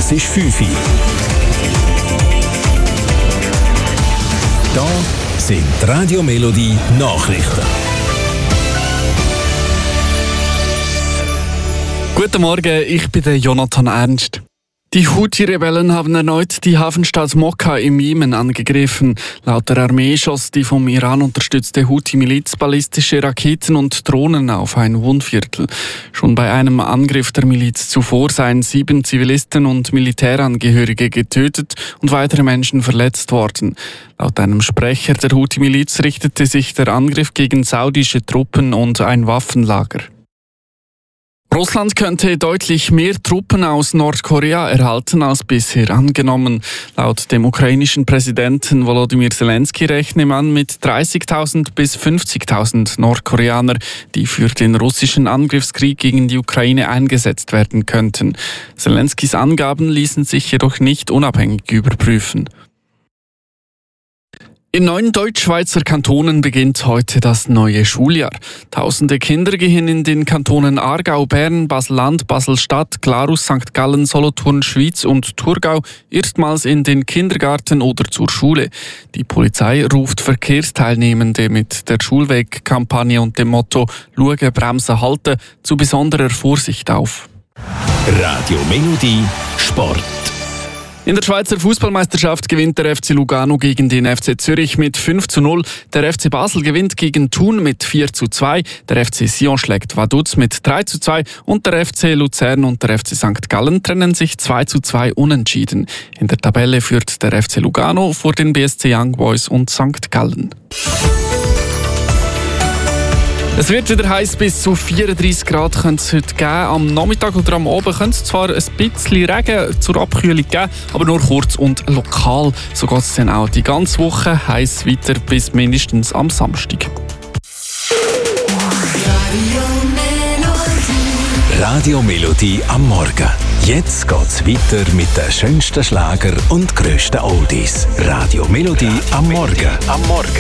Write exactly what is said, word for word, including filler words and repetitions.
Es ist fünf Uhr. Da sind die Radio Melodie Nachrichten. Guten Morgen, ich bin der Jonathan Ernst. Die Houthi-Rebellen haben erneut die Hafenstadt Mokka im Jemen angegriffen. Laut der Armee schoss die vom Iran unterstützte Houthi-Miliz ballistische Raketen und Drohnen auf ein Wohnviertel. Schon bei einem Angriff der Miliz zuvor seien sieben Zivilisten und Militärangehörige getötet und weitere Menschen verletzt worden. Laut einem Sprecher der Houthi-Miliz richtete sich der Angriff gegen saudische Truppen und ein Waffenlager. Russland könnte deutlich mehr Truppen aus Nordkorea erhalten als bisher angenommen. Laut dem ukrainischen Präsidenten Volodymyr Zelensky rechne man mit dreißigtausend bis fünfzigtausend Nordkoreaner, die für den russischen Angriffskrieg gegen die Ukraine eingesetzt werden könnten. Zelenskys Angaben ließen sich jedoch nicht unabhängig überprüfen. In neun Deutschschweizer Kantonen beginnt heute das neue Schuljahr. Tausende Kinder gehen in den Kantonen Aargau, Bern, Basel-Land, Basel-Stadt, Glarus, Sankt Gallen, Solothurn, Schwyz und Thurgau erstmals in den Kindergarten oder zur Schule. Die Polizei ruft Verkehrsteilnehmende mit der Schulweg-Kampagne und dem Motto «Schauen, bremsen, halten» zu besonderer Vorsicht auf. Radio Melodie Sport. In der Schweizer Fußballmeisterschaft gewinnt der F C Lugano gegen den F C Zürich mit fünf zu null. Der F C Basel gewinnt gegen Thun mit vier zu zwei. Der F C Sion schlägt Vaduz mit drei zu zwei. Und der F C Luzern und der F C Sankt Gallen trennen sich zwei zu zwei unentschieden. In der Tabelle führt der F C Lugano vor den B S C Young Boys und Sankt Gallen. Es wird wieder heiß, bis zu vierunddreissig Grad könnte es heute geben. Am Nachmittag oder am Abend könnte es zwar ein bisschen Regen zur Abkühlung geben, aber nur kurz und lokal. So geht es dann auch die ganze Woche heiß weiter bis mindestens am Samstag. Radio Melodie am Morgen. Jetzt geht's weiter mit den schönsten Schlager und grössten Oldies. Radio Melodie am Morgen. Am Morgen.